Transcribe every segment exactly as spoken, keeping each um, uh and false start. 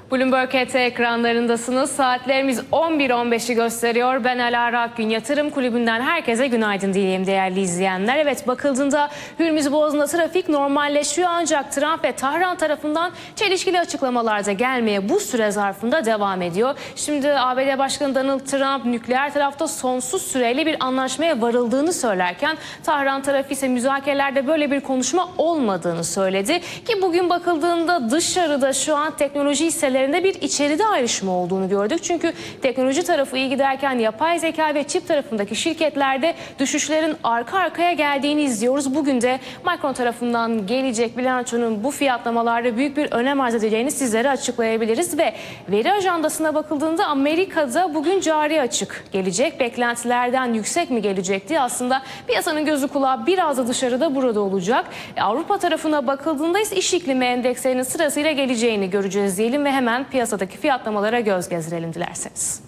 Bloomberg H T ekranlarındasınız. Saatlerimiz on bir on beşi gösteriyor. Ben Alara Akgün. Yatırım Kulübü'nden herkese günaydın diyeyim değerli izleyenler. Evet, bakıldığında Hürmüz Boğazı'nda trafik normalleşiyor ancak Trump ve Tahran tarafından çelişkili açıklamalar da gelmeye bu süre zarfında devam ediyor. Şimdi A B D Başkanı Donald Trump nükleer tarafta sonsuz süreyle bir anlaşmaya varıldığını söylerken Tahran tarafı ise müzakerelerde böyle bir konuşma olmadığını söyledi. Ki bugün bakıldığında dışarıda şu an teknoloji hisseleri bir içeride ayrışma olduğunu gördük. Çünkü teknoloji tarafı iyi giderken yapay zeka ve çip tarafındaki şirketlerde düşüşlerin arka arkaya geldiğini izliyoruz. Bugün de Micron tarafından gelecek bilançonun bu fiyatlamalarda büyük bir önem arz edeceğini sizlere açıklayabiliriz ve veri ajandasına bakıldığında Amerika'da bugün cari açık gelecek. Beklentilerden yüksek mi gelecek diye aslında piyasanın gözü kulağı biraz da dışarıda burada olacak. E, Avrupa tarafına bakıldığında ise iş iklimi endekslerinin sırasıyla geleceğini göreceğiz diyelim ve hemen piyasadaki fiyatlamalara göz gezdirelim dilerseniz.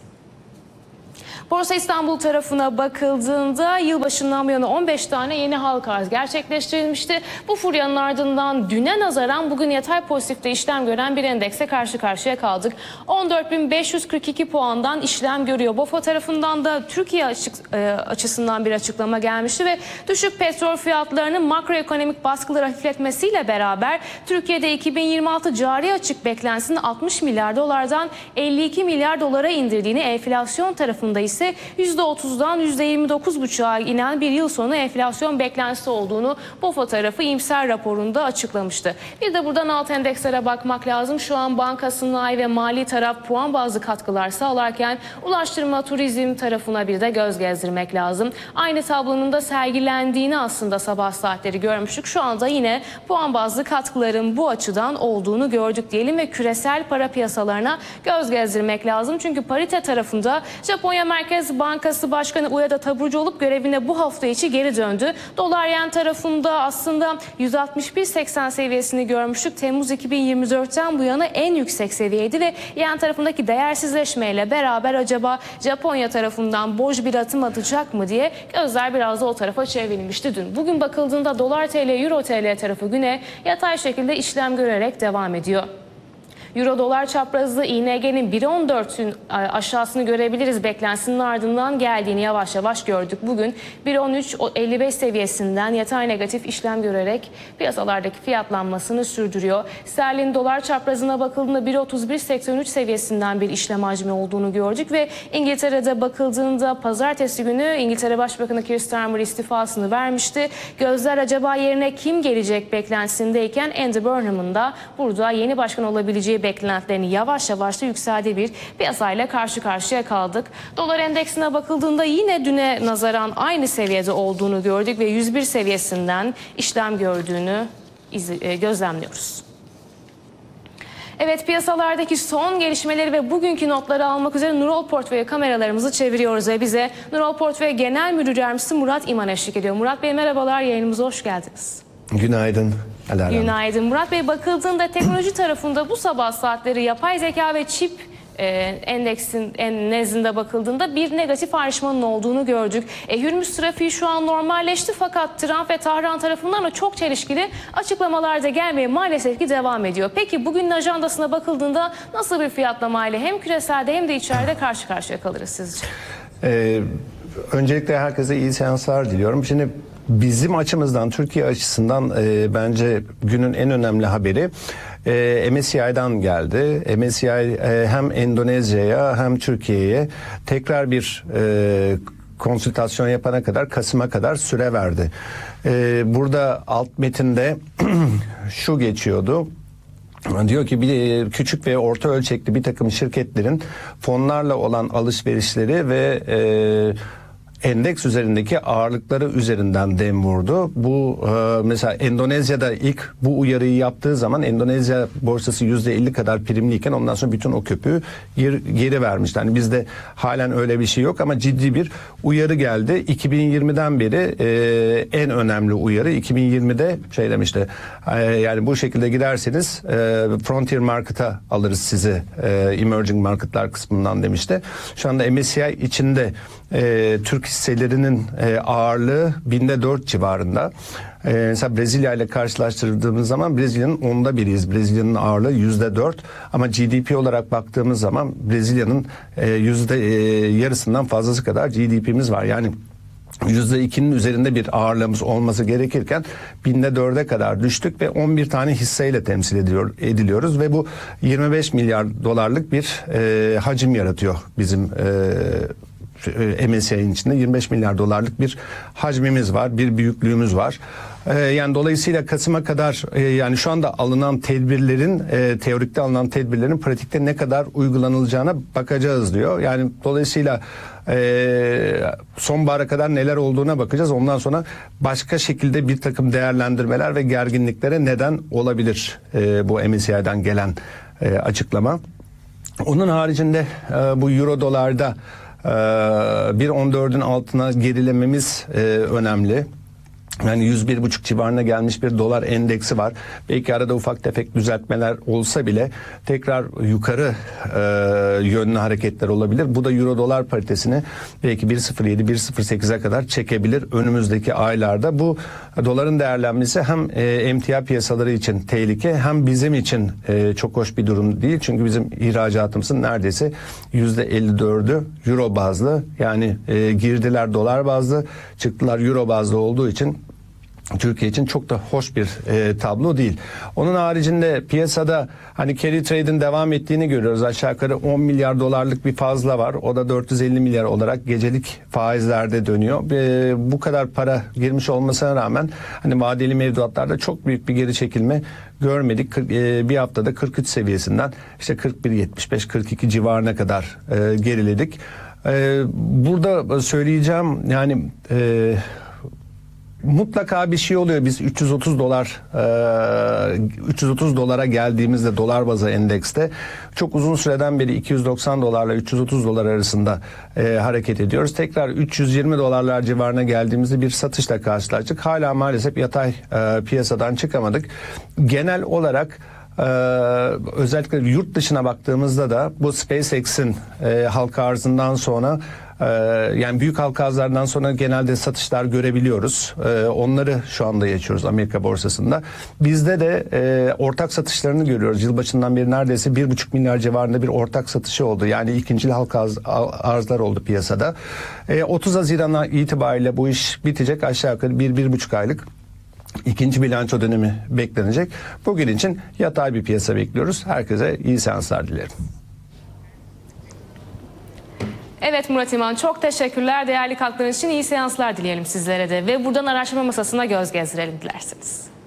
Borsa İstanbul tarafına bakıldığında yılbaşından bu yana on beş tane yeni halka arz gerçekleştirilmişti. Bu furyanın ardından düne nazaran bugün yatay pozitifte işlem gören bir endekse karşı karşıya kaldık. on dört bin beş yüz kırk iki puandan işlem görüyor. BOFA tarafından da Türkiye açık, e, açısından bir açıklama gelmişti ve düşük petrol fiyatlarının makroekonomik baskıları hafifletmesiyle beraber Türkiye'de iki bin yirmi altı cari açık beklentisini altmış milyar dolardan elli iki milyar dolara indirdiğini, enflasyon tarafında ise yüzde otuzdan yüzde yirmi dokuz buçuğa inen bir yıl sonu enflasyon beklentisi olduğunu BOFA tarafı iyimser raporunda açıklamıştı. Bir de buradan alt endekslere bakmak lazım. Şu an banka, sanayi ve mali taraf puan bazlı katkılar sağlarken ulaştırma, turizm tarafına bir de göz gezdirmek lazım. Aynı tablonun da sergilendiğini aslında sabah saatleri görmüştük. Şu anda yine puan bazlı katkıların bu açıdan olduğunu gördük diyelim ve küresel para piyasalarına göz gezdirmek lazım. Çünkü parite tarafında Japonya Merkez Bankası Başkanı Ueda taburcu olup görevine bu hafta içi geri döndü. Dolar yen tarafında aslında yüz altmış bir seksen seviyesini görmüştük. Temmuz iki bin yirmi dörtten bu yana en yüksek seviyeydi ve yen tarafındaki değersizleşmeyle beraber acaba Japonya tarafından borç bir atım atacak mı diye gözler biraz da o tarafa çevrilmişti dün. Bugün bakıldığında dolar T L, euro T L tarafı güne yatay şekilde işlem görerek devam ediyor. Euro dolar çaprazı I N G'nin bir on dörtün aşağısını görebiliriz beklentisinin ardından geldiğini yavaş yavaş gördük. Bugün bir on üç elli beş seviyesinden yatay negatif işlem görerek piyasalardaki fiyatlanmasını sürdürüyor. Sterlin dolar çaprazına bakıldığında bir otuz bir seksen üç seviyesinden bir işlem hacmi olduğunu gördük ve İngiltere'de bakıldığında pazartesi günü İngiltere Başbakanı Keir Starmer istifasını vermişti. Gözler acaba yerine kim gelecek beklentisindeyken Andy Burnham'ın da burada yeni başkan olabileceği beklentilerini yavaş yavaş da yükseldiği bir piyasayla karşı karşıya kaldık. Dolar endeksine bakıldığında yine düne nazaran aynı seviyede olduğunu gördük ve yüz bir seviyesinden işlem gördüğünü gözlemliyoruz. Evet, piyasalardaki son gelişmeleri ve bugünkü notları almak üzere Nurol Portföy kameralarımızı çeviriyoruz ve bize Nurol Portföy Genel Müdür Yardımcısı Murat İman eşlik ediyor. Murat Bey merhabalar, yayınımıza hoş geldiniz. Günaydın. Alarm. Günaydın. Murat Bey, bakıldığında teknoloji tarafında bu sabah saatleri yapay zeka ve çip e, endeksin en nezdinde bakıldığında bir negatif ayrışmanın olduğunu gördük. E, Hürmüz trafiği şu an normalleşti fakat Trump ve Tahran tarafından da çok çelişkili açıklamalar da gelmeye maalesef ki devam ediyor. Peki bugünün ajandasına bakıldığında nasıl bir fiyatlamayla hem küreselde hem de içeride karşı karşıya kalırız sizce? Ee, öncelikle herkese iyi seanslar diliyorum. Şimdi bizim açımızdan, Türkiye açısından e, bence günün en önemli haberi e, M S C I'dan geldi. M S C I e, hem Endonezya'ya hem Türkiye'ye tekrar bir e, konsültasyon yapana kadar, Kasım'a kadar süre verdi. E, burada alt metinde şu geçiyordu. Diyor ki bir küçük ve orta ölçekli bir takım şirketlerin fonlarla olan alışverişleri ve e, endeks üzerindeki ağırlıkları üzerinden dem vurdu. Bu e, mesela Endonezya'da ilk bu uyarıyı yaptığı zaman Endonezya borsası yüzde elli kadar primliyken ondan sonra bütün o köpüğü geri, geri vermişti. Yani bizde halen öyle bir şey yok ama ciddi bir uyarı geldi. iki bin yirmiden beri e, en önemli uyarı. iki bin yirmide şey demişti. E, yani bu şekilde giderseniz e, Frontier Market'a alırız sizi e, Emerging Market'lar kısmından demişti. Şu anda M S C I içinde e, Türk hisselerinin e, ağırlığı binde dört civarında. E, mesela Brezilya ile karşılaştırdığımız zaman Brezilya'nın onda biriyiz. Brezilya'nın ağırlığı yüzde dört ama G D P olarak baktığımız zaman Brezilya'nın e, yüzde e, yarısından fazlası kadar G D P'miz var. Yani yüzde ikinin üzerinde bir ağırlığımız olması gerekirken binde dörde kadar düştük ve on bir tane hisseyle temsil ediyor, ediliyoruz ve bu yirmi beş milyar dolarlık bir e, hacim yaratıyor bizim e, M S C I'nin içinde. yirmi beş milyar dolarlık bir hacmimiz var, bir büyüklüğümüz var. E, yani dolayısıyla Kasım'a kadar e, yani şu anda alınan tedbirlerin, e, teorikte alınan tedbirlerin pratikte ne kadar uygulanılacağına bakacağız diyor. Yani dolayısıyla Ee, sonbahara kadar neler olduğuna bakacağız. Ondan sonra başka şekilde bir takım değerlendirmeler ve gerginliklere neden olabilir ee, bu M S C I'den gelen e, açıklama. Onun haricinde e, bu euro dolarda e, bir nokta on dördün altına gerilememiz e, önemli. Yani yüz bir buçuk civarına gelmiş bir dolar endeksi var. Belki arada ufak tefek düzeltmeler olsa bile tekrar yukarı e, yönlü hareketler olabilir. Bu da euro dolar paritesini belki bir nokta sıfır yedi bir nokta sıfır sekize kadar çekebilir önümüzdeki aylarda. Bu doların değerlenmesi hem e, emtia piyasaları için tehlike hem bizim için e, çok hoş bir durum değil. Çünkü bizim ihracatımızın neredeyse yüzde elli dördü euro bazlı. Yani e, girdiler dolar bazlı, çıktılar euro bazlı olduğu için Türkiye için çok da hoş bir e, tablo değil. Onun haricinde piyasada hani carry trade'in devam ettiğini görüyoruz. Aşağı yukarı on milyar dolarlık bir fazla var. O da dört yüz elli milyar olarak gecelik faizlerde dönüyor. E, bu kadar para girmiş olmasına rağmen hani vadeli mevduatlarda çok büyük bir geri çekilme görmedik. E, bir haftada kırk üç seviyesinden işte kırk bir yetmiş beş kırk iki civarına kadar e, geriledik. E, burada söyleyeceğim yani e, mutlaka bir şey oluyor. Biz üç yüz otuz dolar üç yüz otuz dolara geldiğimizde dolar bazı endekste çok uzun süreden beri iki yüz doksan dolarla üç yüz otuz dolar arasında e, hareket ediyoruz. Tekrar üç yüz yirmi dolarlar civarına geldiğimizde bir satışla karşılaştık. Hala maalesef yatay e, piyasadan çıkamadık. Genel olarak Ee, özellikle yurt dışına baktığımızda da bu SpaceX'in e, halka arzından sonra e, yani büyük halka arzlardan sonra genelde satışlar görebiliyoruz. E, onları şu anda yaşıyoruz Amerika borsasında. Bizde de e, ortak satışlarını görüyoruz. Yılbaşından beri neredeyse bir buçuk milyar civarında bir ortak satışı oldu. Yani ikinci halka arz, arzlar oldu piyasada. E, otuz Haziran itibariyle bu iş bitecek. Aşağı yukarı bir bir buçuk aylık İkinci bilanço dönemi beklenecek. Bugün için yatay bir piyasa bekliyoruz. Herkese iyi seanslar dilerim. Evet Murat İman, çok teşekkürler. Değerli katkılarınız için iyi seanslar dileyelim sizlere de. Ve buradan araştırma masasına göz gezdirelim dilerseniz.